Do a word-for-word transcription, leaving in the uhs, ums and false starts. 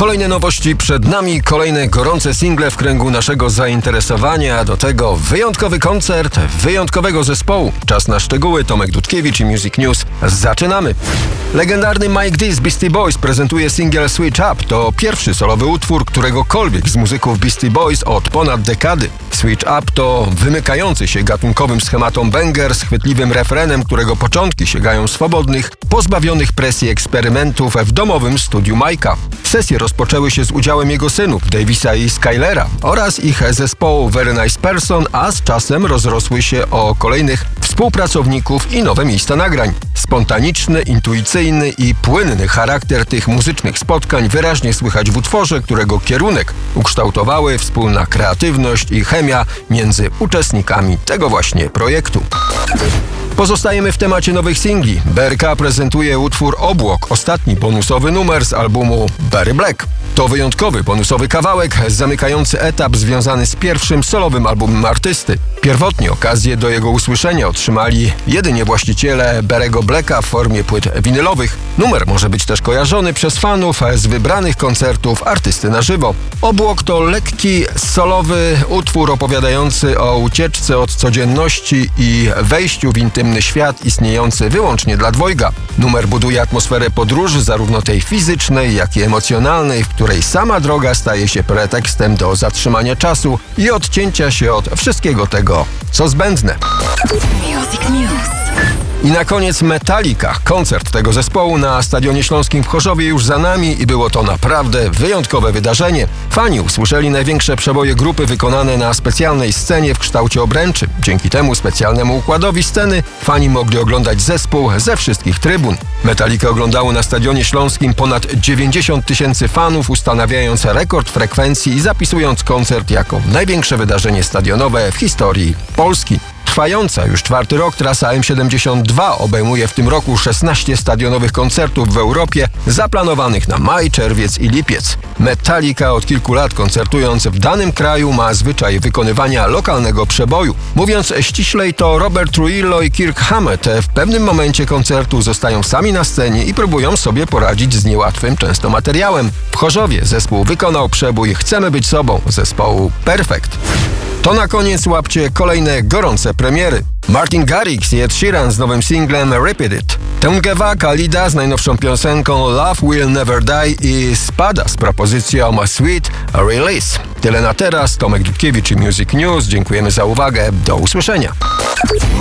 Kolejne nowości przed nami, kolejne gorące single w kręgu naszego zainteresowania, a do tego wyjątkowy koncert wyjątkowego zespołu. Czas na szczegóły, Tomek Dudkiewicz i Music News. Zaczynamy! Legendarny Mike D z Beastie Boys prezentuje singiel Switch Up. To pierwszy solowy utwór któregokolwiek z muzyków Beastie Boys od ponad dekady. Switch Up to wymykający się gatunkowym schematom banger z chwytliwym refrenem, którego początki sięgają swobodnych, pozbawionych presji eksperymentów w domowym studiu Mike'a. Sesje rozpoczęły się z udziałem jego synów, Davisa i Skylera, oraz ich zespołu Very Nice Person, a z czasem rozrosły się o kolejnych współpracowników i nowe miejsca nagrań. Spontaniczny, intuicyjny i płynny charakter tych muzycznych spotkań wyraźnie słychać w utworze, którego kierunek ukształtowały wspólna kreatywność i chemia między uczestnikami tego właśnie projektu. Pozostajemy w temacie nowych singli. B R K prezentuje utwór Obłok, ostatni bonusowy numer z albumu Barry Black. To wyjątkowy bonusowy kawałek zamykający etap związany z pierwszym solowym albumem artysty. Pierwotnie okazję do jego usłyszenia otrzymali jedynie właściciele Barry'ego Blacka w formie płyt winylowych. Numer może być też kojarzony przez fanów z wybranych koncertów artysty na żywo. Obłok to lekki, solowy utwór opowiadający o ucieczce od codzienności i wejściu w intymny świat istniejący wyłącznie dla dwojga. Numer buduje atmosferę podróży, zarówno tej fizycznej, jak i emocjonalnej, w której sama droga staje się pretekstem do zatrzymania czasu i odcięcia się od wszystkiego tego, co zbędne. Music News. I na koniec Metallica. Koncert tego zespołu na Stadionie Śląskim w Chorzowie już za nami i było to naprawdę wyjątkowe wydarzenie. Fani usłyszeli największe przeboje grupy wykonane na specjalnej scenie w kształcie obręczy. Dzięki temu specjalnemu układowi sceny fani mogli oglądać zespół ze wszystkich trybun. Metallica oglądało na Stadionie Śląskim ponad dziewięćdziesiąt tysięcy fanów, ustanawiając rekord frekwencji i zapisując koncert jako największe wydarzenie stadionowe w historii Polski. Trwająca już czwarty rok trasa M siedemdziesiąt dwa obejmuje w tym roku szesnaście stadionowych koncertów w Europie, zaplanowanych na maj, czerwiec i lipiec. Metallica od kilku lat koncertując w danym kraju ma zwyczaj wykonywania lokalnego przeboju. Mówiąc ściślej, to Robert Trujillo i Kirk Hammett w pewnym momencie koncertu zostają sami na scenie i próbują sobie poradzić z niełatwym często materiałem. W Chorzowie zespół wykonał przebój Chcemy być sobą zespołu Perfect. To na koniec łapcie kolejne gorące premiery. Martin Garrix i Ed Sheeran z nowym singlem Repeat It. Tęgewa Khalida z najnowszą piosenką Love Will Never Die i Spada z propozycją Sweet Release. Tyle na teraz. Tomek Dudkiewicz i Music News. Dziękujemy za uwagę. Do usłyszenia.